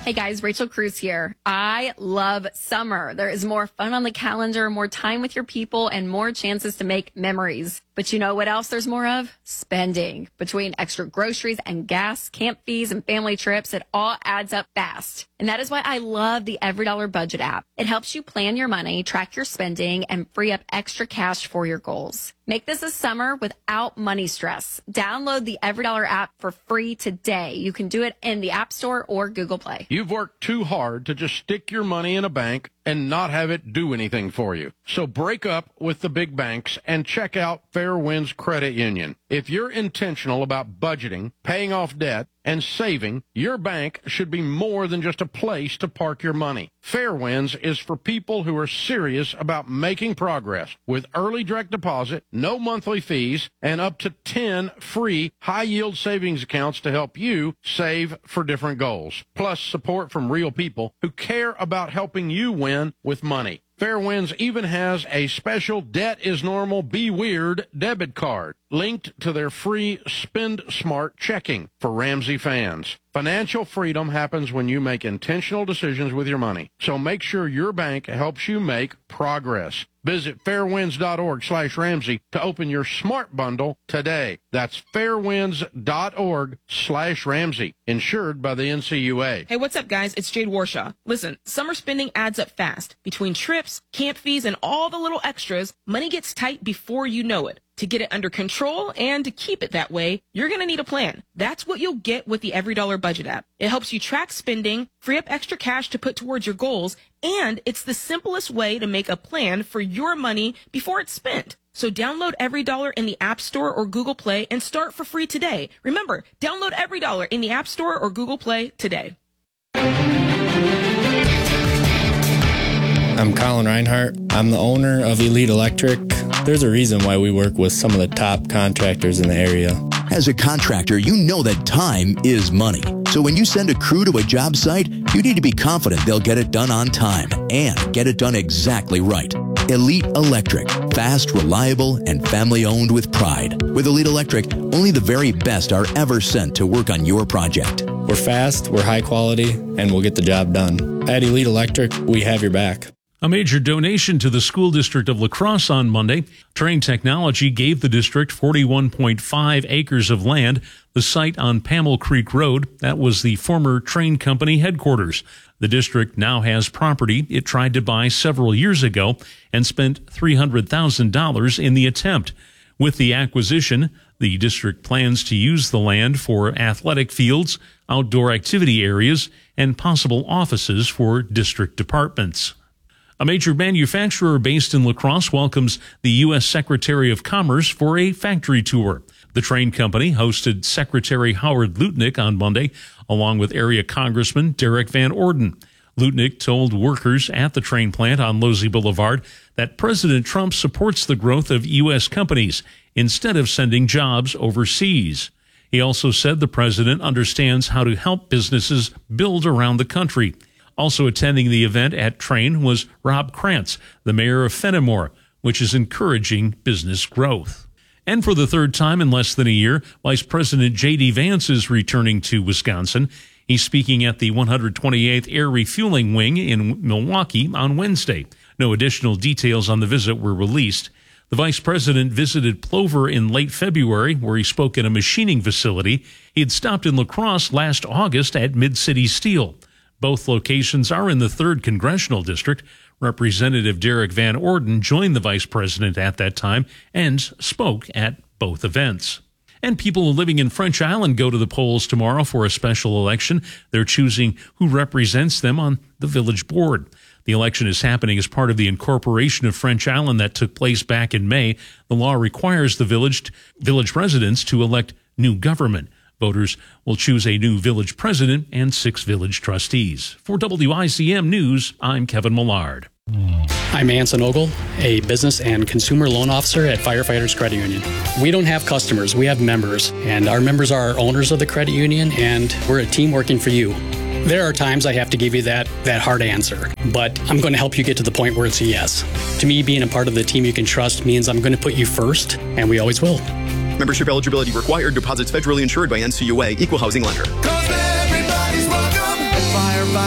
Hey guys, Rachel Cruz here. I love summer. There is more fun on the calendar, more time with your people, and more chances to make memories. But you know what else there's more of? Spending. Between extra groceries and gas, camp fees, and family trips, it all adds up fast. And that is why I love the EveryDollar Budget app. It helps you plan your money, track your spending, and free up extra cash for your goals. Make this a summer without money stress. Download the EveryDollar app for free today. You can do it in the App Store or Google Play. You've worked too hard to just stick your money in a bank and not have it do anything for you. So break up with the big banks and check out Fair Winds Credit Union. If you're intentional about budgeting, paying off debt, and saving, your bank should be more than just a place to park your money. Fair Winds is for people who are serious about making progress with early direct deposit, no monthly fees, and up to 10 free high-yield savings accounts to help you save for different goals. Plus support from real people who care about helping you win with money. Fair Winds even has a special Debt is Normal, Be Weird debit card linked to their free Spend Smart checking for Ramsey fans. Financial freedom happens when you make intentional decisions with your money. So make sure your bank helps you make progress. Visit fairwinds.org/Ramsey to open your smart bundle today. That's fairwinds.org/Ramsey. Insured by the NCUA. Hey, what's up, guys? It's Jade Warshaw. Listen, summer spending adds up fast. Between trips, camp fees, and all the little extras, money gets tight before you know it. To get it under control and to keep it that way, you're going to need a plan. That's what you'll get with the EveryDollar Budget app. It helps you track spending, free up extra cash to put towards your goals, and it's the simplest way to make a plan for your money before it's spent. So download EveryDollar in the App Store or Google Play and start for free today. Remember, download EveryDollar in the App Store or Google Play today. I'm Colin Reinhart. I'm the owner of Elite Electric. There's a reason why we work with some of the top contractors in the area. As a contractor, you know that time is money. So when you send a crew to a job site, you need to be confident they'll get it done on time and get it done exactly right. Elite Electric. Fast, reliable, and family-owned with pride. With Elite Electric, only the very best are ever sent to work on your project. We're fast, we're high quality, and we'll get the job done. At Elite Electric, we have your back. A major donation to the school district of La Crosse on Monday. Trane Technology gave the district 41.5 acres of land, the site on Pamel Creek Road. That was the former Trane Company headquarters. The district now has property it tried to buy several years ago and spent $300,000 in the attempt. With the acquisition, the district plans to use the land for athletic fields, outdoor activity areas, and possible offices for district departments. A major manufacturer based in La Crosse welcomes the U.S. Secretary of Commerce for a factory tour. The Trane Company hosted Secretary Howard Lutnick on Monday, along with area Congressman Derek Van Orden. Lutnick told workers at the Trane plant on Losey Boulevard that President Trump supports the growth of U.S. companies instead of sending jobs overseas. He also said the president understands how to help businesses build around the country. Also attending the event at Trane was Rob Krantz, the mayor of Fenimore, which is encouraging business growth. And for the third time in less than a year, Vice President J.D. Vance is returning to Wisconsin. He's speaking at the 128th Air Refueling Wing in Milwaukee on Wednesday. No additional details on the visit were released. The vice president visited Plover in late February, where he spoke at a machining facility. He had stopped in La Crosse last August at Mid-City Steel. Both locations are in the 3rd Congressional District. Representative Derek Van Orden joined the vice president at that time and spoke at both events. And people living in French Island go to the polls tomorrow for a special election. They're choosing who represents them on the village board. The election is happening as part of the incorporation of French Island that took place back in May. The law requires the village residents to elect new government. Voters will choose a new village president and 6 village trustees. For WICM News, I'm Kevin Millard. I'm Anson Ogle, a business and consumer loan officer at Firefighters Credit Union. We don't have customers, we have members, and our members are our owners of the credit union, and we're a team working for you. There are times I have to give you that hard answer, but I'm going to help you get to the point where it's a yes. To me, being a part of the team you can trust means I'm going to put you first, and we always will. Membership eligibility required. Deposits federally insured by NCUA. Equal housing lender. 'Cause everybody's welcome at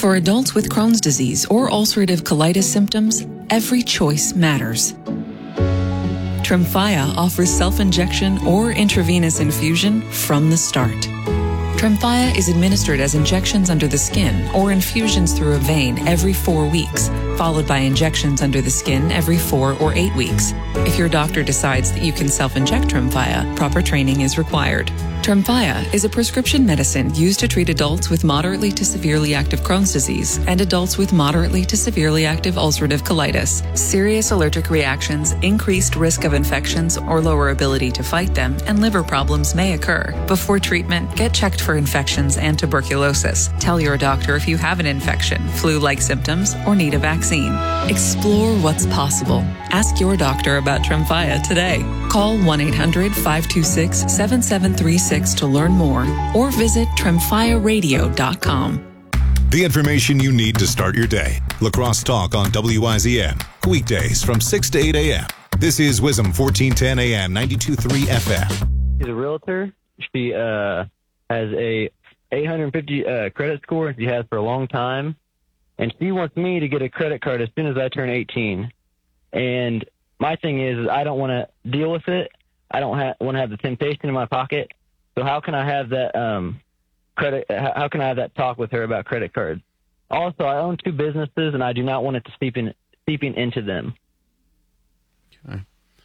For adults with Crohn's disease or ulcerative colitis symptoms, every choice matters. Tremfya offers self-injection or intravenous infusion from the start. Tremfya is administered as injections under the skin or infusions through a vein every 4 weeks, followed by injections under the skin every 4 or 8 weeks. If your doctor decides that you can self-inject Tremfya, proper training is required. Tremfya is a prescription medicine used to treat adults with moderately to severely active Crohn's disease and adults with moderately to severely active ulcerative colitis. Serious allergic reactions, increased risk of infections or lower ability to fight them, and liver problems may occur. Before treatment, get checked for infections and tuberculosis. Tell your doctor if you have an infection, flu-like symptoms, or need a vaccine. Explore what's possible. Ask your doctor about Tremfya today. Call 1-800-526-7736 to learn more or visit tremfyaradio.com. The information you need to start your day. La Crosse Talk on WIZM. Weekdays from 6 to 8 a.m. This is Wisdom 1410 AM, 92.3 FM. She's a realtor. She has a 850 credit score, and she has for a long time. And she wants me to get a credit card as soon as I turn 18. And my thing is I don't want to deal with it. I don't want to have the temptation in my pocket. So how can I have that credit? How can I have that talk with her about credit cards? Also, I own 2 businesses, and I do not want it to seeping into them. Okay.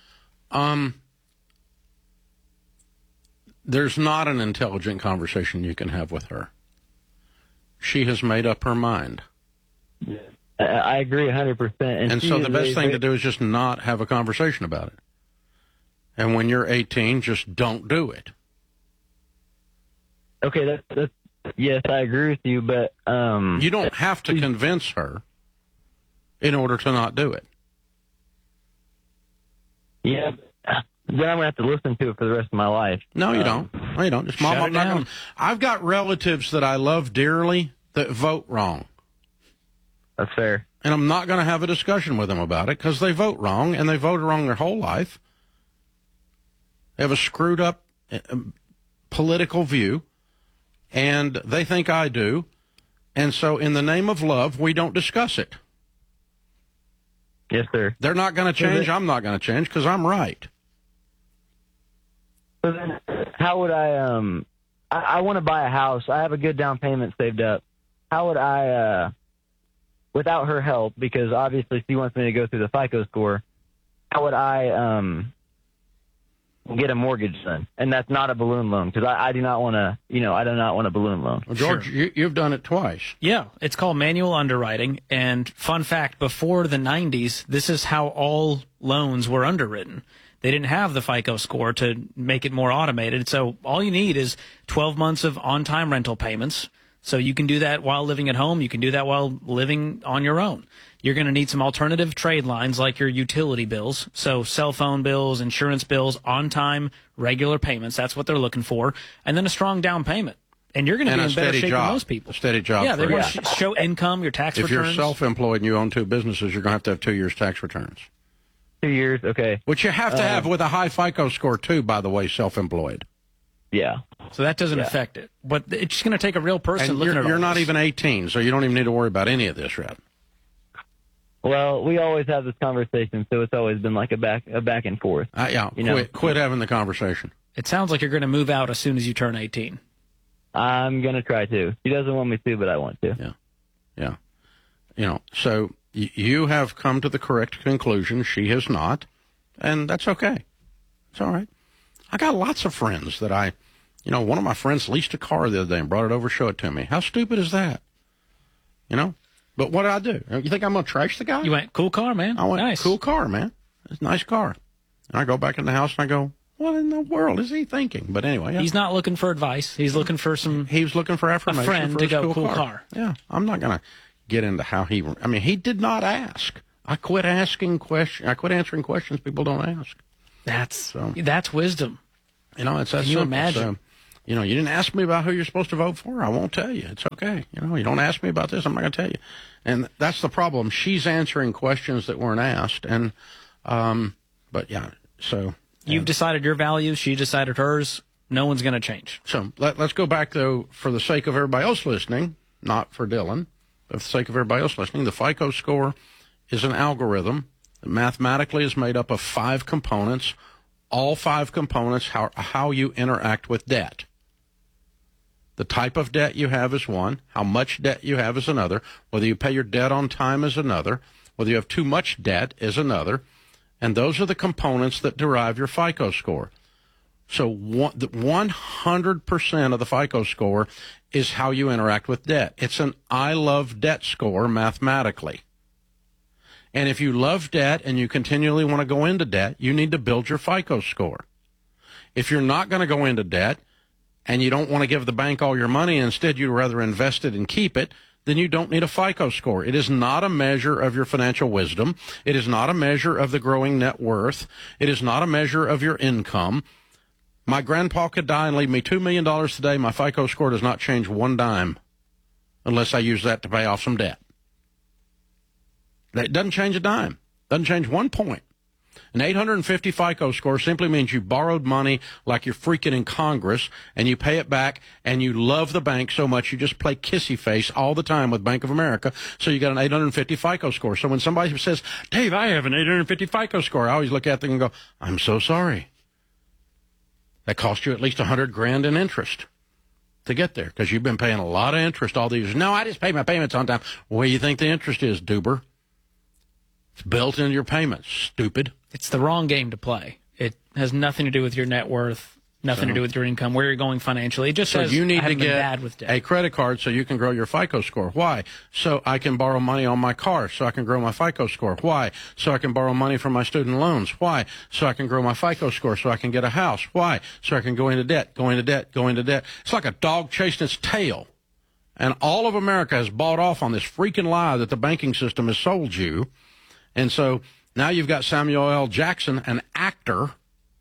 There's not an intelligent conversation you can have with her. She has made up her mind. I agree 100%. And so the best thing to do is just not have a conversation about it. And when you're 18, just don't do it. Okay, that's yes, I agree with you, but you don't have to convince her in order to not do it. Yeah, then I'm gonna have to listen to it for the rest of my life. No, you don't. No, you don't. Just Mom, I'm not gonna. I've got relatives that I love dearly that vote wrong. That's fair. And I'm not going to have a discussion with them about it because they vote wrong, and they voted wrong their whole life. They have a screwed up political view, and they think I do. And so in the name of love, we don't discuss it. Yes, sir. They're not going to change. I'm not going to change because I'm right. So then how would I want to buy a house. I have a good down payment saved up. How would I, without her help, because obviously she wants me to go through the FICO score, how would I get a mortgage then? And that's not a balloon loan, because I do not want to, I do not want a balloon loan. Well, George, sure. You've done it twice. Yeah, it's called manual underwriting. And fun fact, before the 90s, this is how all loans were underwritten. They didn't have the FICO score to make it more automated. So all you need is 12 months of on-time rental payments. So you can do that while living at home. You can do that while living on your own. You're going to need some alternative trade lines like your utility bills. So cell phone bills, insurance bills, on-time, regular payments. That's what they're looking for. And then a strong down payment. And you're going to be in better shape than most people. A steady job. Yeah, they want to show income, your tax returns. If you're self-employed and you own 2 businesses, you're going to have 2 years tax returns. 2 years, okay. Which you have to have with a high FICO score, too, by the way, self-employed. Yeah. So that doesn't affect it. But it's just going to take a real person looking at it. You're not even 18, so you don't even need to worry about any of this yet. Well, we always have this conversation, so it's always been like a back and forth. Quit having the conversation. It sounds like you're going to move out as soon as you turn 18. I'm going to try to. She doesn't want me to, but I want to. Yeah. So you have come to the correct conclusion. She has not, and that's okay. It's all right. I got lots of friends that one of my friends leased a car the other day and brought it over to show it to me. How stupid is that? But what did I do? You think I'm going to trash the guy? You went, cool car, man. I went, nice. Cool car, man. It's a nice car. And I go back in the house and I go, what in the world is he thinking? But anyway. He's not looking for advice. He's looking for He was looking for affirmation. A friend for to go, cool car. Yeah. I'm not going to get into how he did not ask. I quit answering questions people don't ask. That's wisdom. It's that Can you imagine? So, you didn't ask me about who you're supposed to vote for. I won't tell you. It's okay. You don't ask me about this. I'm not going to tell you. And that's the problem. She's answering questions that weren't asked. And, but yeah, so. You've decided your values. She decided hers. No one's going to change. So let's go back, though, for the sake of everybody else listening, not for Dylan. for the sake of everybody else listening, the FICO score is an algorithm that mathematically is made up of 5 components. All 5 components, how you interact with debt. The type of debt you have is one. How much debt you have is another. Whether you pay your debt on time is another. Whether you have too much debt is another. And those are the components that derive your FICO score. So 100% of the FICO score is how you interact with debt. It's an I love debt score mathematically. And if you love debt and you continually want to go into debt, you need to build your FICO score. If you're not going to go into debt and you don't want to give the bank all your money, instead you'd rather invest it and keep it, then you don't need a FICO score. It is not a measure of your financial wisdom. It is not a measure of the growing net worth. It is not a measure of your income. My grandpa could die and leave me $2 million today. My FICO score does not change one dime unless I use that to pay off some debt. It doesn't change a dime. Doesn't change 1 point. An 850 FICO score simply means you borrowed money like you're freaking in Congress, and you pay it back, and you love the bank so much you just play kissy face all the time with Bank of America, so you got an 850 FICO score. So when somebody says, Dave, I have an 850 FICO score, I always look at them and go, I'm so sorry. That cost you at least $100,000 in interest to get there, because you've been paying a lot of interest all these years. No, I just pay my payments on time. What do you think the interest is, Duber? It's built into your payments, stupid. It's the wrong game to play. It has nothing to do with your net worth, nothing to do with your income, where you're going financially. It just says you need I to haven't been get bad with debt. a credit card so you can grow your FICO score. Why? So I can borrow money on my car so I can grow my FICO score. Why? So I can borrow money from my student loans. Why? So I can grow my FICO score so I can get a house. Why? So I can go into debt, go into debt, go into debt. It's like a dog chasing its tail. And all of America has bought off on this freaking lie that the banking system has sold you. And so now you've got Samuel L. Jackson, an actor,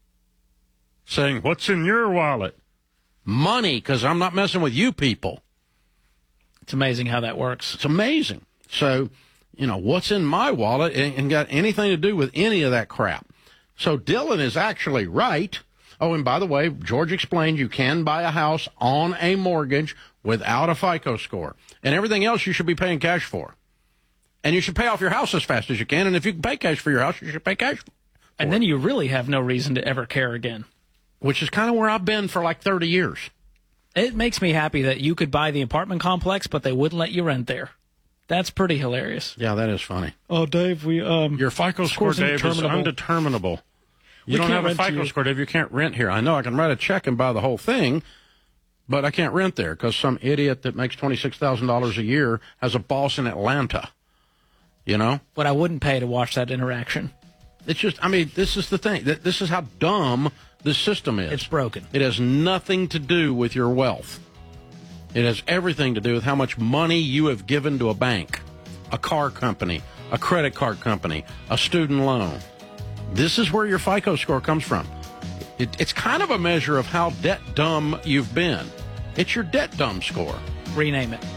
saying, what's in your wallet? Money, because I'm not messing with you people. It's amazing how that works. It's amazing. So, what's in my wallet ain't got anything to do with any of that crap. So Dylan is actually right. Oh, and by the way, George explained you can buy a house on a mortgage without a FICO score. And everything else you should be paying cash for. And you should pay off your house as fast as you can. And if you can pay cash for your house, you should pay cash for it. And then you really have no reason to ever care again. Which is kind of where I've been for like 30 years. It makes me happy that you could buy the apartment complex, but they wouldn't let you rent there. That's pretty hilarious. Yeah, that is funny. Oh, Dave, your FICO score, Dave, is undeterminable. You don't have a FICO score, Dave. You can't rent here. I know I can write a check and buy the whole thing, but I can't rent there because some idiot that makes $26,000 a year has a boss in Atlanta. But I wouldn't pay to watch that interaction. It's just, this is the thing. This is how dumb this system is. It's broken. It has nothing to do with your wealth. It has everything to do with how much money you have given to a bank, a car company, a credit card company, a student loan. This is where your FICO score comes from. It's kind of a measure of how debt dumb you've been. It's your debt dumb score. Rename it.